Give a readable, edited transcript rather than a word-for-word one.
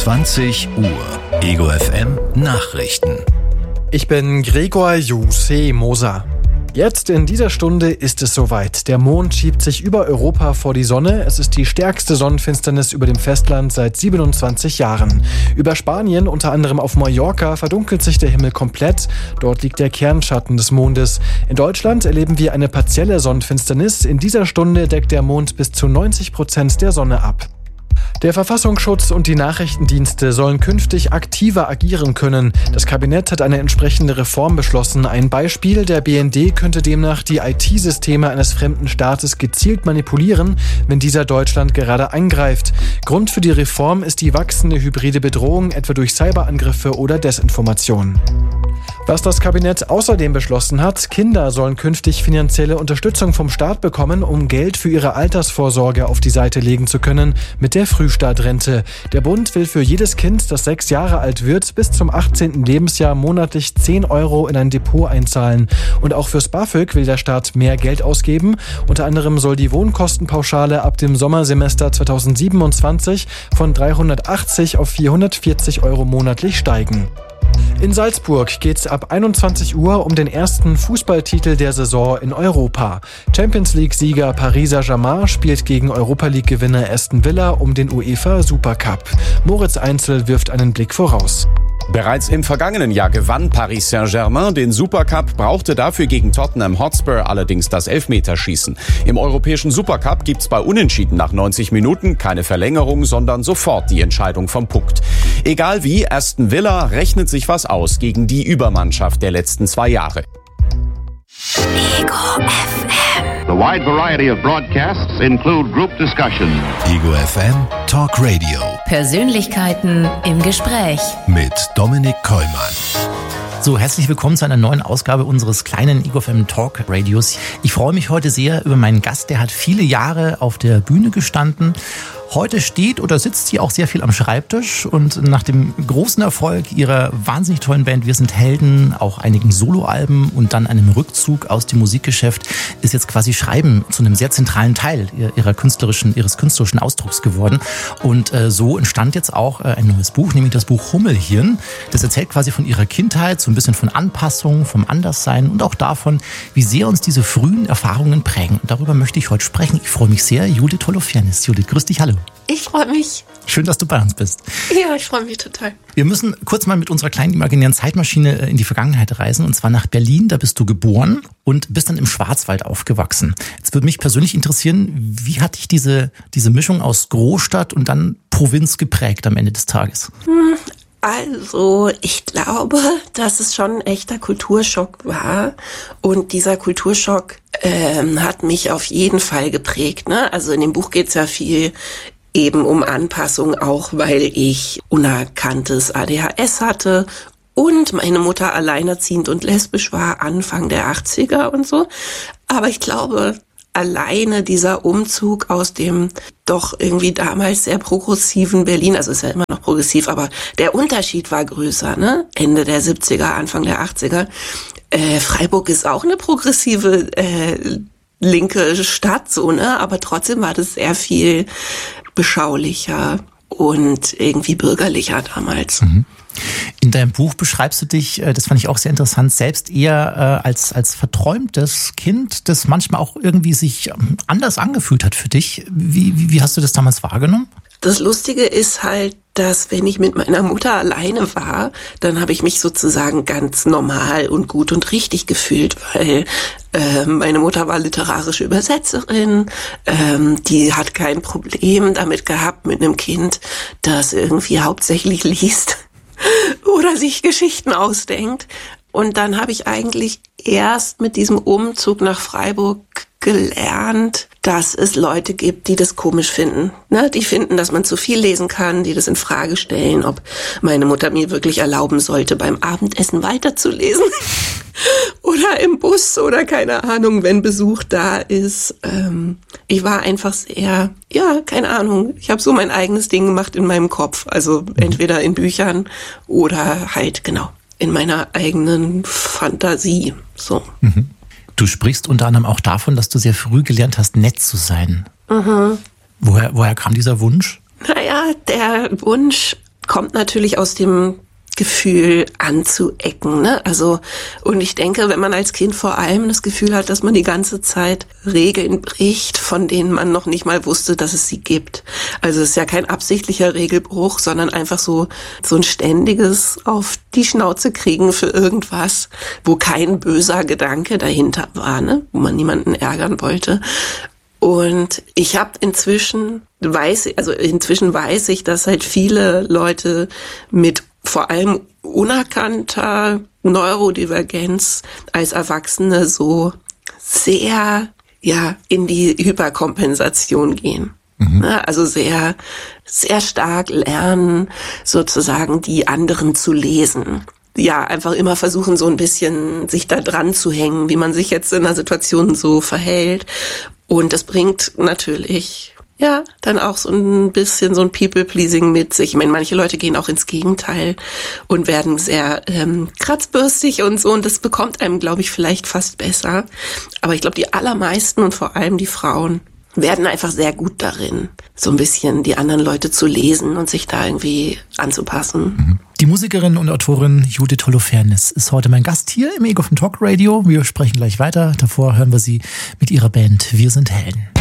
20 Uhr. Ego FM Nachrichten. Ich bin Gregor Jussi Moser. Jetzt in dieser Stunde ist es soweit. Der Mond schiebt sich über Europa vor die Sonne. Es ist die stärkste Sonnenfinsternis über dem Festland seit 27 Jahren. Über Spanien, unter anderem auf Mallorca, verdunkelt sich der Himmel komplett. Dort liegt der Kernschatten des Mondes. In Deutschland erleben wir eine partielle Sonnenfinsternis. In dieser Stunde deckt der Mond bis zu 90% der Sonne ab. Der Verfassungsschutz und die Nachrichtendienste sollen künftig aktiver agieren können. Das Kabinett hat eine entsprechende Reform beschlossen. Ein Beispiel: Der BND könnte demnach die IT-Systeme eines fremden Staates gezielt manipulieren, wenn dieser Deutschland gerade eingreift. Grund für die Reform ist die wachsende hybride Bedrohung, etwa durch Cyberangriffe oder Desinformation. Was das Kabinett außerdem beschlossen hat: Kinder sollen künftig finanzielle Unterstützung vom Staat bekommen, um Geld für ihre Altersvorsorge auf die Seite legen zu können, mit der Frühstartrente. Der Bund will für jedes Kind, das 6 Jahre alt wird, bis zum 18. Lebensjahr monatlich 10 Euro in ein Depot einzahlen. Und auch fürs BAföG will der Staat mehr Geld ausgeben. Unter anderem soll die Wohnkostenpauschale ab dem Sommersemester 2027 von 380 auf 440 Euro monatlich steigen. In Salzburg geht's ab 21 Uhr um den ersten Fußballtitel der Saison in Europa. Champions-League-Sieger Paris Saint-Germain spielt gegen Europa-League-Gewinner Aston Villa um den UEFA Supercup. Moritz Einzel wirft einen Blick voraus. Bereits im vergangenen Jahr gewann Paris Saint-Germain den Supercup, brauchte dafür gegen Tottenham Hotspur allerdings das Elfmeterschießen. Im europäischen Supercup gibt's bei Unentschieden nach 90 Minuten keine Verlängerung, sondern sofort die Entscheidung vom Punkt. Egal wie, Aston Villa rechnet sich was aus gegen die Übermannschaft der letzten 2 Jahre. Ego FM. The wide variety of broadcasts include group discussion. Ego FM Talk Radio. Persönlichkeiten im Gespräch. Mit Dominik Kollmann. So, herzlich willkommen zu einer neuen Ausgabe unseres kleinen Ego FM Talk Radios. Ich freue mich heute sehr über meinen Gast, der hat viele Jahre auf der Bühne gestanden. Heute steht oder sitzt sie auch sehr viel am Schreibtisch, und nach dem großen Erfolg ihrer wahnsinnig tollen Band Wir sind Helden, auch einigen Soloalben und dann einem Rückzug aus dem Musikgeschäft ist jetzt quasi Schreiben zu einem sehr zentralen Teil ihres künstlerischen Ausdrucks geworden. Und so entstand jetzt auch ein neues Buch, nämlich das Buch Hummelhirn. Das erzählt quasi von ihrer Kindheit, so ein bisschen von Anpassung, vom Anderssein und auch davon, wie sehr uns diese frühen Erfahrungen prägen. Und darüber möchte ich heute sprechen. Ich freue mich sehr. Judith Holofernes. Judith, grüß dich, hallo. Ich freue mich. Schön, dass du bei uns bist. Ja, ich freue mich total. Wir müssen kurz mal mit unserer kleinen imaginären Zeitmaschine in die Vergangenheit reisen, und zwar nach Berlin. Da bist du geboren und bist dann im Schwarzwald aufgewachsen. Jetzt würde mich persönlich interessieren, wie hat dich diese Mischung aus Großstadt und dann Provinz geprägt am Ende des Tages? Also, ich glaube, dass es schon ein echter Kulturschock war. Und dieser Kulturschock hat mich auf jeden Fall geprägt, ne? Also in dem Buch geht's ja viel eben um Anpassung, auch weil ich unerkanntes ADHS hatte und meine Mutter alleinerziehend und lesbisch war, Anfang der 80er und so. Aber ich glaube, alleine dieser Umzug aus dem doch irgendwie damals sehr progressiven Berlin, also ist ja immer noch progressiv, aber der Unterschied war größer, ne? Ende der 70er, Anfang der 80er. Freiburg ist auch eine progressive linke Stadt, so, ne? Aber trotzdem war das sehr viel beschaulicher und irgendwie bürgerlicher damals. Mhm. In deinem Buch beschreibst du dich, das fand ich auch sehr interessant, selbst eher als verträumtes Kind, das manchmal auch irgendwie sich anders angefühlt hat für dich. Wie hast du das damals wahrgenommen? Das Lustige ist halt, dass wenn ich mit meiner Mutter alleine war, dann habe ich mich sozusagen ganz normal und gut und richtig gefühlt, weil meine Mutter war literarische Übersetzerin, die hat kein Problem damit gehabt mit einem Kind, das irgendwie hauptsächlich liest oder sich Geschichten ausdenkt. Und dann habe ich eigentlich erst mit diesem Umzug nach Freiburg gelernt, dass es Leute gibt, die das komisch finden. Ne? Die finden, dass man zu viel lesen kann, die das in Frage stellen, ob meine Mutter mir wirklich erlauben sollte, beim Abendessen weiterzulesen. Oder im Bus oder keine Ahnung, wenn Besuch da ist. Ich war einfach sehr, keine Ahnung, ich habe so mein eigenes Ding gemacht in meinem Kopf. Also entweder in Büchern oder halt, genau, in meiner eigenen Fantasie. So. Mhm. Du sprichst unter anderem auch davon, dass du sehr früh gelernt hast, nett zu sein. Mhm. Woher kam dieser Wunsch? Naja, der Wunsch kommt natürlich aus dem Gefühl anzuecken, ne? Also, und ich denke, wenn man als Kind vor allem das Gefühl hat, dass man die ganze Zeit Regeln bricht, von denen man noch nicht mal wusste, dass es sie gibt. Also es ist ja kein absichtlicher Regelbruch, sondern einfach so ein ständiges auf die Schnauze kriegen für irgendwas, wo kein böser Gedanke dahinter war, ne? Wo man niemanden ärgern wollte. Und ich habe inzwischen weiß ich, dass halt viele Leute mit vor allem unerkannter Neurodivergenz als Erwachsene so sehr, in die Hyperkompensation gehen. Also sehr, sehr stark lernen, sozusagen die anderen zu lesen. Ja, einfach immer versuchen, so ein bisschen sich da dran zu hängen, wie man sich jetzt in einer Situation so verhält. Und das bringt natürlich dann auch so ein bisschen so ein People-Pleasing mit sich. Ich meine, manche Leute gehen auch ins Gegenteil und werden sehr kratzbürstig und so. Und das bekommt einem, glaube ich, vielleicht fast besser. Aber ich glaube, die allermeisten und vor allem die Frauen werden einfach sehr gut darin, so ein bisschen die anderen Leute zu lesen und sich da irgendwie anzupassen. Die Musikerin und Autorin Judith Holofernes ist heute mein Gast hier im Ego FM Talk Radio. Wir sprechen gleich weiter. Davor hören wir sie mit ihrer Band Wir sind Helden.